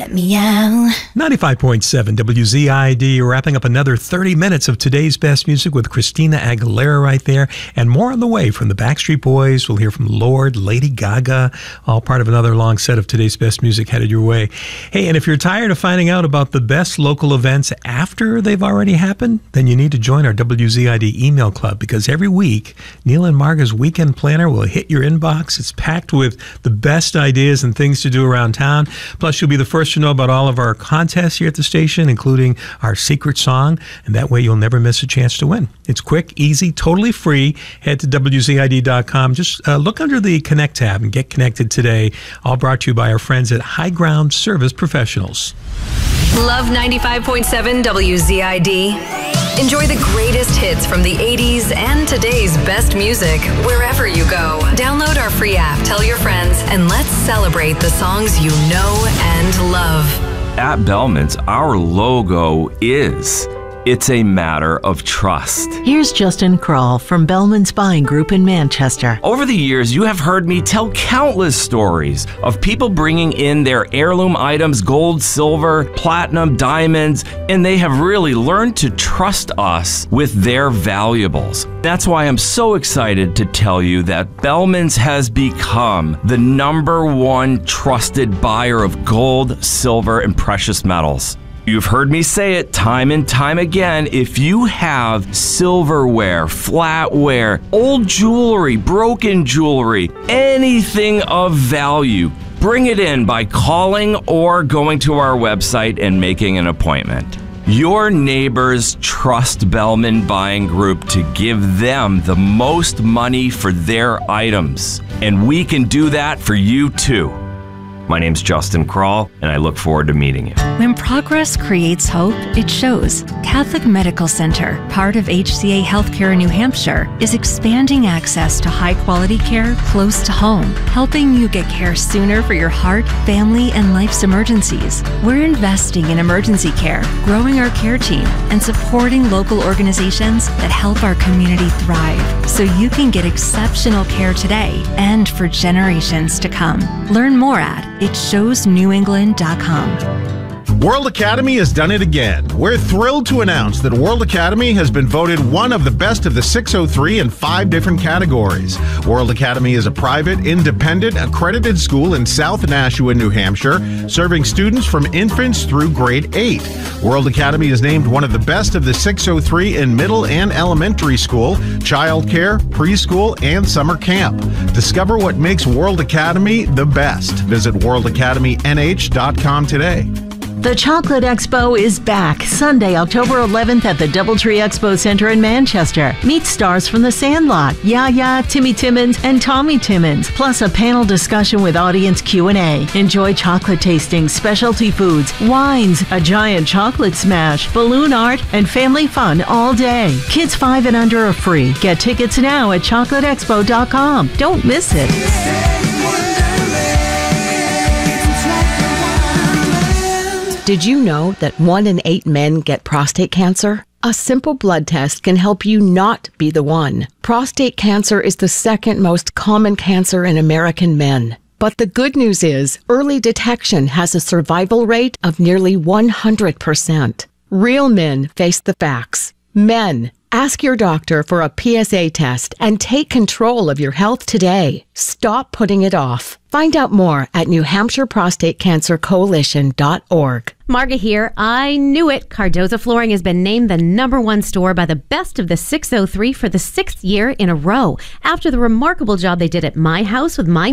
let me out. 95.7 WZID, wrapping up another 30 minutes of today's best music with Christina Aguilera right there, and more on the way from the Backstreet Boys. We'll hear from Lorde, Lady Gaga, all part of another long set of today's best music headed your way. Hey, and if you're tired of finding out about the best local events after they've already happened, then you need to join our WZID email club, because every week, Neil and Marga's weekend planner will hit your inbox. It's packed with the best ideas and things to do around town. Plus, you'll be the first to know about all of our contests here at the station, including our secret song, and that way you'll never miss a chance to win. It's quick, easy, totally free. Head to WZID.com. Just look under the Connect tab and get connected today. All brought to you by our friends at High Ground Service Professionals. Love 95.7 WZID. Enjoy the greatest hits from the 80s and today's best music wherever you go. Download our free app, tell your friends, and let's celebrate the songs you know and love. At Bellman's, our logo is "It's a matter of trust." Here's Justin Kroll from Bellman's Buying Group in Manchester. Over the years, you have heard me tell countless stories of people bringing in their heirloom items, gold, silver, platinum, diamonds, and they have really learned to trust us with their valuables. That's why I'm so excited to tell you that Bellman's has become the #1 trusted buyer of gold, silver, and precious metals. You've heard me say it time and time again. If you have silverware, flatware, old jewelry, broken jewelry, anything of value, bring it in by calling or going to our website and making an appointment. Your neighbors trust Bellman Buying Group to give them the most money for their items, and we can do that for you too. My name's Justin Kroll, and I look forward to meeting you. When progress creates hope, it shows. Catholic Medical Center, part of HCA Healthcare in New Hampshire, is expanding access to high-quality care close to home, helping you get care sooner for your heart, family, and life's emergencies. We're investing in emergency care, growing our care team, and supporting local organizations that help our community thrive, so you can get exceptional care today and for generations to come. Learn more at itshowsnewengland.com. World Academy has done it again. We're thrilled to announce that World Academy has been voted one of the best of the 603 in 5 different categories. World Academy is a private, independent, accredited school in South Nashua, New Hampshire, serving students from infants through grade 8. World Academy is named one of the best of the 603 in middle and elementary school, childcare, preschool, and summer camp. Discover what makes World Academy the best. Visit worldacademynh.com today. The Chocolate Expo is back Sunday, October 11th at the Doubletree Expo Center in Manchester. Meet stars from The Sandlot, Yaya, Timmy Timmons, and Tommy Timmons, plus a panel discussion with audience Q&A. Enjoy chocolate tastings, specialty foods, wines, a giant chocolate smash, balloon art, and family fun all day. Kids 5 and under are free. Get tickets now at chocolateexpo.com. Don't miss it. Did you know that 1 in 8 men get prostate cancer? A simple blood test can help you not be the one. Prostate cancer is the 2nd most common cancer in American men. But the good news is, early detection has a survival rate of nearly 100%. Real men face the facts. Men, ask your doctor for a PSA test and take control of your health today. Stop putting it off. Find out more at NewHampshireProstateCancerCoalition.org. Marga here. I knew it. Cardoza Flooring has been named the #1 store by the best of the 603 for the 6th year in a row, after the remarkable job they did at my house with my